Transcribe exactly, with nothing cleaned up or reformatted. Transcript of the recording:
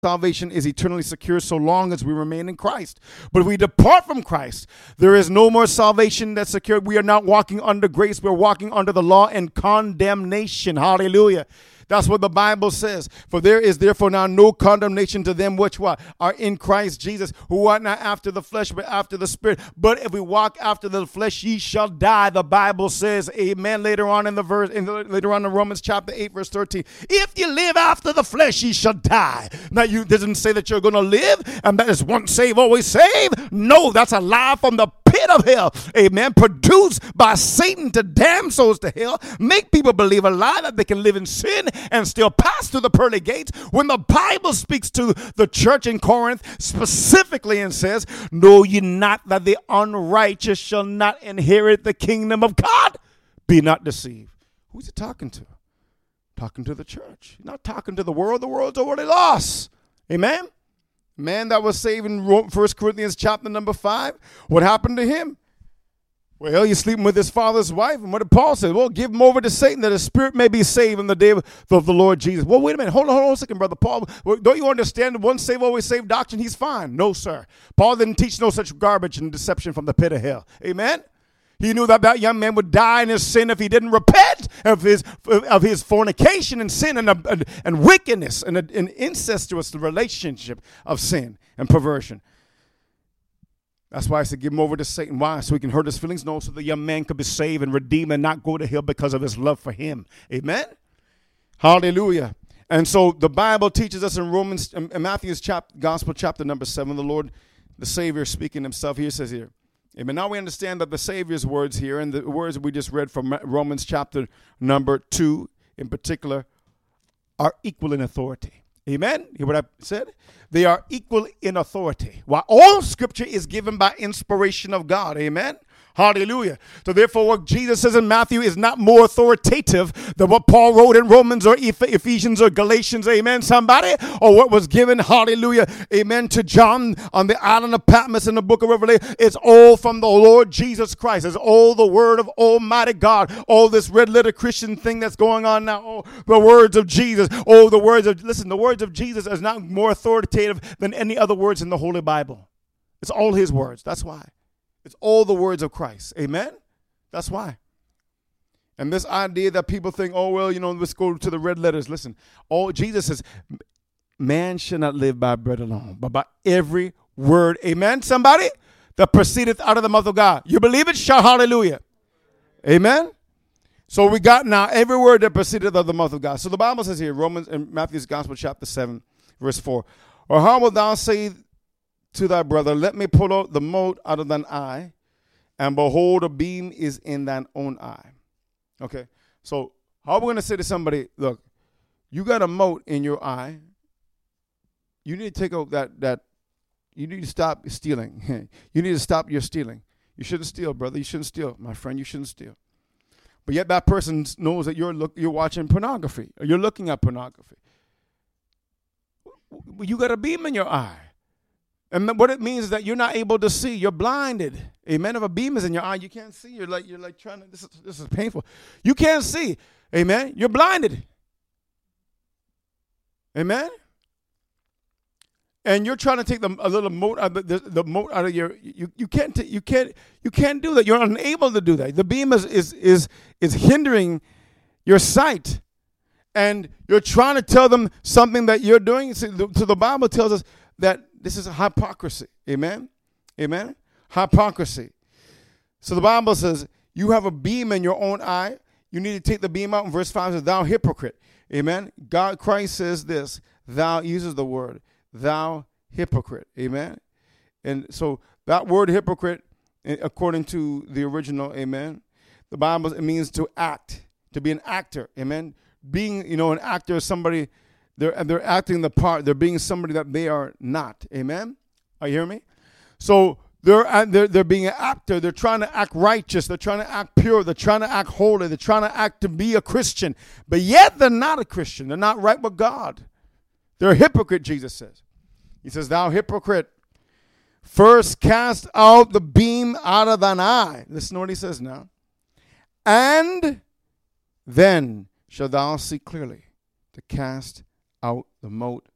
salvation is eternally secure so long as we remain in Christ. But if we depart from Christ, there is no more salvation that's secure. We are not walking under grace. We're walking under the law and condemnation. Hallelujah. That's what the Bible says. For there is therefore now no condemnation to them which what are in Christ Jesus, who walk not after the flesh, but after the Spirit. But if we walk after the flesh, ye shall die. The Bible says, amen, later on in the verse, in the, later on in Romans chapter eight, verse thirteen. If you live after the flesh, ye shall die. Now, you doesn't say that you're going to live, and that is once saved, always saved. No, that's a lie from the pit of hell, amen, produced by Satan to damn souls to hell, make people believe a lie that they can live in sin and still pass through the pearly gates. When the Bible speaks to the church in Corinth specifically and says, know ye not that the unrighteous shall not inherit the kingdom of God? Be not deceived. Who's he talking to? Talking to the church. He's not talking to the world. The world's already lost. Amen? Man that was saved in First Corinthians chapter number five, what happened to him? Well, he's sleeping with his father's wife. And what did Paul say? Well, give him over to Satan that his spirit may be saved in the day of, of the Lord Jesus. Well, wait a minute. Hold on, hold on a second, Brother Paul. Well, don't you understand the once saved, always saved doctrine? He's fine. No, sir. Paul didn't teach no such garbage and deception from the pit of hell. Amen? He knew that that young man would die in his sin if he didn't repent of his of his fornication and sin and and, and wickedness and an incestuous relationship of sin and perversion. That's why I said give him over to Satan. Why? So he can hurt his feelings? No, so the young man could be saved and redeemed and not go to hell because of his love for him. Amen? Hallelujah. And so the Bible teaches us in Romans, in Matthew's chapter, gospel chapter number seven, the Lord, the Savior speaking himself here says here, amen. Now we understand that the Savior's words here and the words we just read from Romans chapter number two in particular are equal in authority. Amen. Hear what I said? They are equal in authority. While all scripture is given by inspiration of God. Amen. Hallelujah. So therefore what Jesus says in Matthew is not more authoritative than what Paul wrote in Romans or Ephesians or Galatians. Amen. Somebody. Or what was given. Hallelujah. Amen. To John on the island of Patmos in the book of Revelation. It's all from the Lord Jesus Christ. It's all the word of Almighty God. All this red letter Christian thing that's going on now. Oh, the words of Jesus. Oh, the words of, listen, the words of Jesus is not more authoritative than any other words in the Holy Bible. It's all his words. That's why. It's all the words of Christ. Amen? That's why. And this idea that people think, oh, well, you know, let's go to the red letters. Listen, all Jesus says, man shall not live by bread alone, but by every word. Amen, somebody? That proceedeth out of the mouth of God. You believe it? Shout hallelujah. Amen? So we got now every word that proceedeth out of the mouth of God. So the Bible says here, Romans and Matthew's Gospel, chapter seven, verse four. Or how wilt thou say to thy brother, let me pull out the mote out of thine eye, and behold, a beam is in thine own eye. Okay, so how are we going to say to somebody, look, you got a mote in your eye. You need to take out that, that you need to stop stealing. You need to stop your stealing. You shouldn't steal, brother. You shouldn't steal, my friend. You shouldn't steal. But yet that person knows that you're look, you're watching pornography, or you're looking at pornography. You got a beam in your eye. And what it means is that you're not able to see. You're blinded. Amen. If a beam is in your eye, you can't see. You're like, you're like trying to, this is, this is painful. You can't see. Amen. You're blinded. Amen. And you're trying to take the, a little mote out of the, the mote out of your, you, you can't, t- you can't, you can't do that. You're unable to do that. The beam is, is, is, is hindering your sight. And you're trying to tell them something that you're doing. So the, so the Bible tells us that this is hypocrisy. Amen? Amen? Hypocrisy. So the Bible says, you have a beam in your own eye. You need to take the beam out. In verse five says, thou hypocrite. Amen? God, Christ says this. Thou uses the word. Thou hypocrite. Amen? And so that word hypocrite, according to the original, amen, the Bible, it means to act, to be an actor. Amen? Being, you know, an actor is somebody, They're, they're acting the part. They're being somebody that they are not. Amen? Are you hearing me? So they're, they're, they're being an actor. They're trying to act righteous. They're trying to act pure. They're trying to act holy. They're trying to act to be a Christian. But yet they're not a Christian. They're not right with God. They're a hypocrite, Jesus says. He says, thou hypocrite, first cast out the beam out of thine eye. Listen to what he says now. And then shalt thou see clearly to cast out the mote